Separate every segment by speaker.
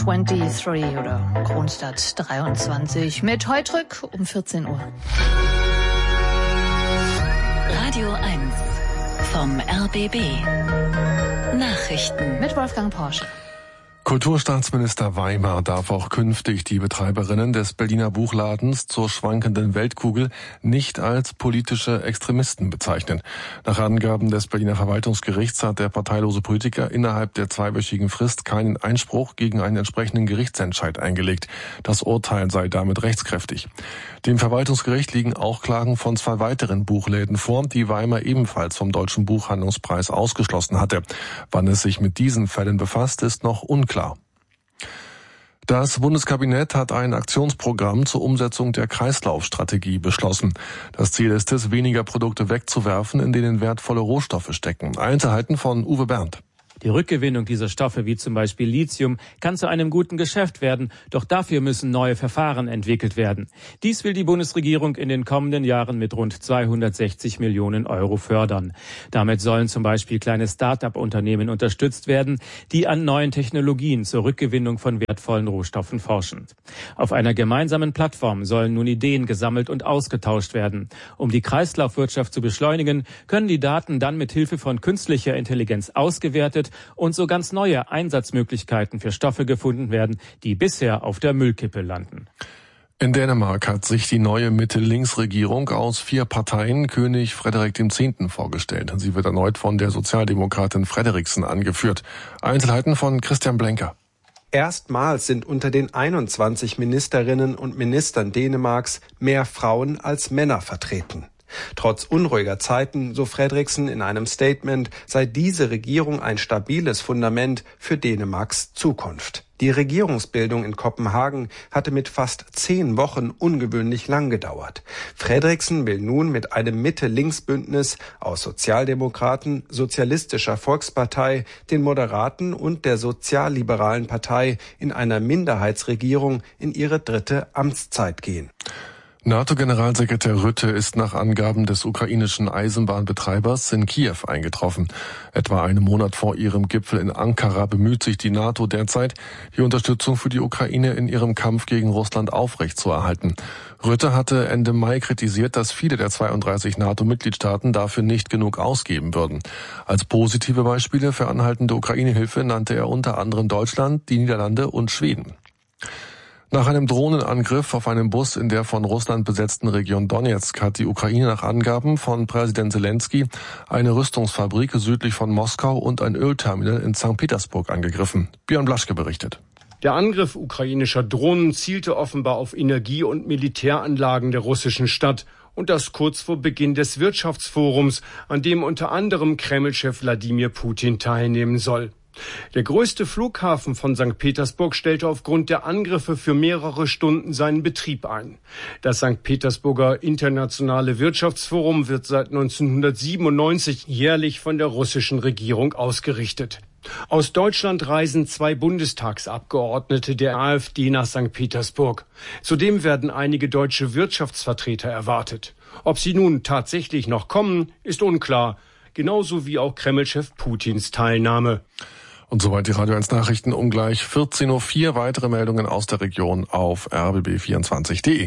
Speaker 1: 23 oder Kronstadt 23 mit Heutrück um 14 Uhr.
Speaker 2: Radio 1 vom RBB. Nachrichten
Speaker 1: Mit Wolfgang Porsche.
Speaker 3: Kulturstaatsminister Weimer darf auch künftig die Betreiberinnen des Berliner Buchladens zur schwankenden Weltkugel nicht als politische Extremisten bezeichnen. Nach Angaben des Berliner Verwaltungsgerichts hat der parteilose Politiker innerhalb der zweiwöchigen Frist keinen Einspruch gegen einen entsprechenden Gerichtsentscheid eingelegt. Das Urteil sei damit rechtskräftig. Dem Verwaltungsgericht liegen auch Klagen von 2 weiteren Buchläden vor, die Weimer ebenfalls vom Deutschen Buchhandlungspreis ausgeschlossen hatte. Wann es sich mit diesen Fällen befasst, ist noch unklar. Das Bundeskabinett hat ein Aktionsprogramm zur Umsetzung der Kreislaufstrategie beschlossen. Das Ziel ist es, weniger Produkte wegzuwerfen, in denen wertvolle Rohstoffe stecken. Einzelheiten von Uwe Berndt.
Speaker 4: Die Rückgewinnung dieser Stoffe, wie zum Beispiel Lithium, kann zu einem guten Geschäft werden, doch dafür müssen neue Verfahren entwickelt werden. Dies will die Bundesregierung in den kommenden Jahren mit rund 260 Millionen Euro fördern. Damit sollen zum Beispiel kleine Start-up-Unternehmen unterstützt werden, die an neuen Technologien zur Rückgewinnung von wertvollen Rohstoffen forschen. Auf einer gemeinsamen Plattform sollen nun Ideen gesammelt und ausgetauscht werden. Um die Kreislaufwirtschaft zu beschleunigen, können die Daten dann mit Hilfe von künstlicher Intelligenz ausgewertet und so ganz neue Einsatzmöglichkeiten für Stoffe gefunden werden, die bisher auf der Müllkippe landen.
Speaker 3: In Dänemark hat sich die neue Mitte-Links-Regierung aus 4 Parteien König Frederik X. vorgestellt. Sie wird erneut von der Sozialdemokratin Frederiksen angeführt. Einzelheiten von Christian Blenker.
Speaker 5: Erstmals sind unter den 21 Ministerinnen und Ministern Dänemarks mehr Frauen als Männer vertreten. Trotz unruhiger Zeiten, so Frederiksen in einem Statement, sei diese Regierung ein stabiles Fundament für Dänemarks Zukunft. Die Regierungsbildung in Kopenhagen hatte mit fast 10 Wochen ungewöhnlich lang gedauert. Frederiksen will nun mit einem Mitte-Links-Bündnis aus Sozialdemokraten, Sozialistischer Volkspartei, den Moderaten und der Sozialliberalen Partei in einer Minderheitsregierung in ihre 3. Amtszeit gehen.
Speaker 3: NATO-Generalsekretär Rutte ist nach Angaben des ukrainischen Eisenbahnbetreibers in Kiew eingetroffen. Etwa einen Monat vor ihrem Gipfel in Ankara bemüht sich die NATO derzeit, die Unterstützung für die Ukraine in ihrem Kampf gegen Russland aufrechtzuerhalten. Rutte hatte Ende Mai kritisiert, dass viele der 32 NATO-Mitgliedstaaten dafür nicht genug ausgeben würden. Als positive Beispiele für anhaltende Ukraine-Hilfe nannte er unter anderem Deutschland, die Niederlande und Schweden. Nach einem Drohnenangriff auf einen Bus in der von Russland besetzten Region Donetsk hat die Ukraine nach Angaben von Präsident Zelensky eine Rüstungsfabrik südlich von Moskau und ein Ölterminal in St. Petersburg angegriffen. Björn Blaschke berichtet.
Speaker 6: Der Angriff ukrainischer Drohnen zielte offenbar auf Energie- und Militäranlagen der russischen Stadt. Und das kurz vor Beginn des Wirtschaftsforums, an dem unter anderem Kreml-Chef Wladimir Putin teilnehmen soll. Der größte Flughafen von St. Petersburg stellte aufgrund der Angriffe für mehrere Stunden seinen Betrieb ein. Das St. Petersburger Internationale Wirtschaftsforum wird seit 1997 jährlich von der russischen Regierung ausgerichtet. Aus Deutschland reisen 2 Bundestagsabgeordnete der AfD nach St. Petersburg. Zudem werden einige deutsche Wirtschaftsvertreter erwartet. Ob sie nun tatsächlich noch kommen, ist unklar. Genauso wie auch Kreml-Chef Putins Teilnahme.
Speaker 3: Und soweit die Radio 1 Nachrichten um gleich 14.04 Uhr. Weitere Meldungen aus der Region auf rbb24.de.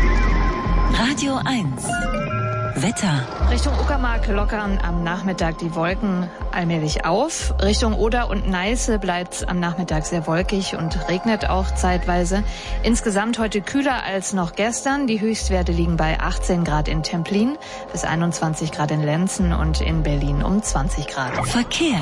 Speaker 2: Radio 1 Wetter.
Speaker 1: Richtung Uckermark lockern am Nachmittag die Wolken allmählich auf. Richtung Oder und Neiße bleibt am Nachmittag sehr wolkig und regnet auch zeitweise. Insgesamt heute kühler als noch gestern. Die Höchstwerte liegen bei 18 Grad in Templin, bis 21 Grad in Lenzen und in Berlin um 20 Grad.
Speaker 2: Verkehr.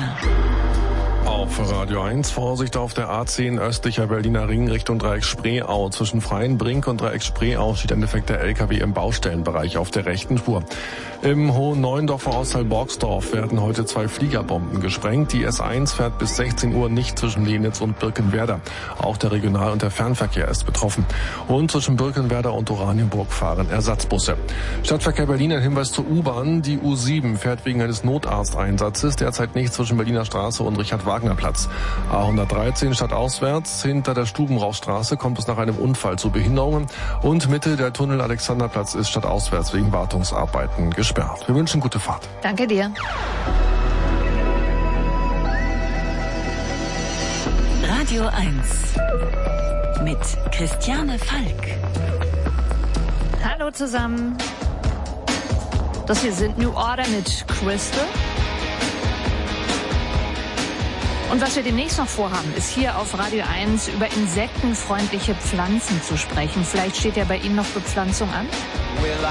Speaker 3: Auf Radio 1 Vorsicht auf der A10 östlicher Berliner Ring Richtung Dreieck Spreeau. Zwischen Freienbrink und Dreieck Spreeau steht ein defekter LKW im Baustellenbereich auf der rechten Spur. Im Hohen Neuendorfer Ortsteil Borgsdorf werden heute 2 Fliegerbomben gesprengt. Die S1 fährt bis 16 Uhr nicht zwischen Lehnitz und Birkenwerder. Auch der Regional- und der Fernverkehr ist betroffen. Und zwischen Birkenwerder und Oranienburg fahren Ersatzbusse. Stadtverkehr Berlin, ein Hinweis zur U-Bahn. Die U7 fährt wegen eines Notarzteinsatzes derzeit nicht zwischen Berliner Straße und Richard-Wagner-Platz. A113 stadtauswärts hinter der Stubenrauchstraße kommt es nach einem Unfall zu Behinderungen. Und Mitte der Tunnel Alexanderplatz ist stadtauswärts wegen Wartungsarbeiten gesperrt. Wir wünschen gute Fahrt.
Speaker 1: Danke dir.
Speaker 2: Radio 1 mit Christiane Falk.
Speaker 1: Hallo zusammen. Das hier sind New Order mit Crystal. Und was wir demnächst noch vorhaben, ist hier auf Radio 1 über insektenfreundliche Pflanzen zu sprechen. Vielleicht steht ja bei Ihnen noch Bepflanzung an?